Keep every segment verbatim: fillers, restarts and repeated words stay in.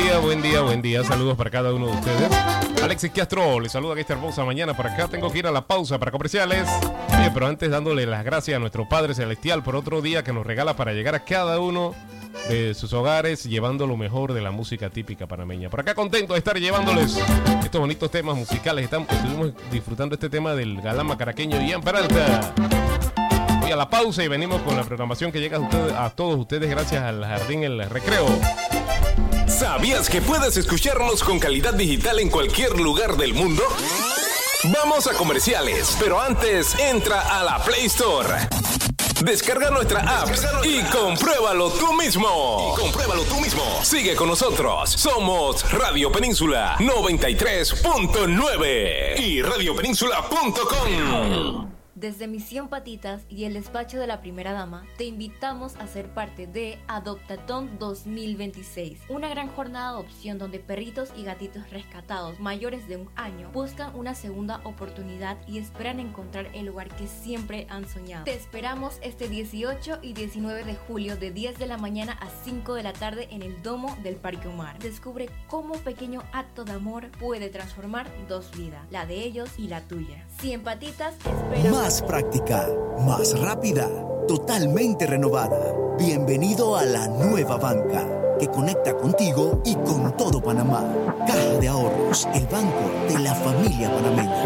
día, buen día, buen día. Saludos para cada uno de ustedes. Alexis Castro les saluda que esta hermosa mañana por acá. Tengo que ir a la pausa para comerciales. Oye, pero antes dándole las gracias a nuestro Padre Celestial por otro día que nos regala para llegar a cada uno de sus hogares llevando lo mejor de la música típica panameña. Por acá contento de estar llevándoles estos bonitos temas musicales. Estamos, estuvimos disfrutando este tema del galán macaraqueño Ian Peralta. Voy a la pausa y venimos con la programación que llega a, ustedes, a todos ustedes gracias al Jardín El Recreo. ¿Sabías que puedes escucharnos con calidad digital en cualquier lugar del mundo? Vamos a comerciales, pero antes entra a la Play Store. Descarga nuestra app y compruébalo tú mismo. Y compruébalo tú mismo. Sigue con nosotros. Somos Radio Península noventa y tres punto nueve y radio península punto com. Desde Misión Patitas y el despacho de la primera dama, te invitamos a ser parte de Adoptatón dos mil veintiséis, una gran jornada de adopción donde perritos y gatitos rescatados mayores de un año buscan una segunda oportunidad y esperan encontrar el hogar que siempre han soñado. Te esperamos este dieciocho y diecinueve de julio de diez de la mañana a cinco de la tarde en el Domo del Parque Omar. Descubre cómo un pequeño acto de amor puede transformar dos vidas, la de ellos y la tuya. Cien Patitas espera. Más práctica, más rápida, totalmente renovada. Bienvenido a la nueva banca que conecta contigo y con todo Panamá. Caja de Ahorros, el banco de la familia panameña.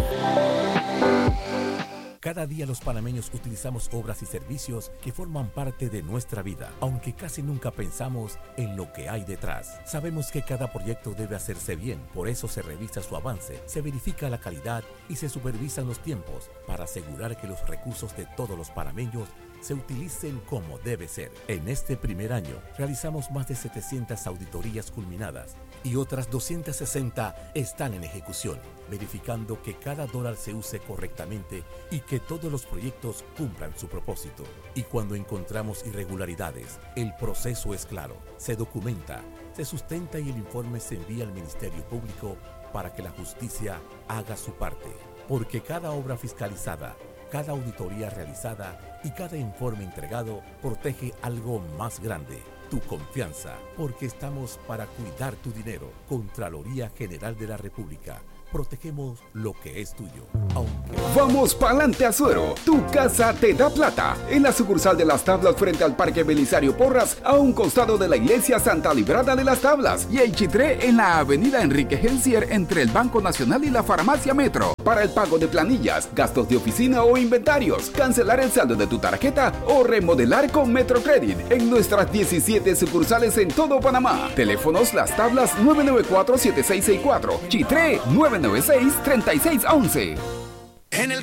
Cada día los panameños utilizamos obras y servicios que forman parte de nuestra vida, aunque casi nunca pensamos en lo que hay detrás. Sabemos que cada proyecto debe hacerse bien, por eso se revisa su avance, se verifica la calidad y se supervisan los tiempos para asegurar que los recursos de todos los panameños se utilicen como debe ser. En este primer año realizamos más de setecientas auditorías culminadas y otras doscientas sesenta están en ejecución, verificando que cada dólar se use correctamente y que todos los proyectos cumplan su propósito. Y cuando encontramos irregularidades, el proceso es claro, se documenta, se sustenta y el informe se envía al Ministerio Público para que la justicia haga su parte. Porque cada obra fiscalizada, cada auditoría realizada y cada informe entregado protege algo más grande, tu confianza, porque estamos para cuidar tu dinero. Contraloría General de la República. Protegemos lo que es tuyo. Aunque... Vamos pa'lante, Azuero. Tu casa te da plata. En la sucursal de Las Tablas frente al Parque Belisario Porras, a un costado de la iglesia Santa Librada de Las Tablas. Y en Chitré, en la avenida Enrique Gensier, entre el Banco Nacional y la Farmacia Metro. Para el pago de planillas, gastos de oficina o inventarios, cancelar el saldo de tu tarjeta o remodelar con Metrocredit. En nuestras diecisiete sucursales en todo Panamá. Teléfonos Las Tablas nueve nueve cuatro, siete seis seis cuatro. Chitré nueve nueve seis, tres seis uno uno. En el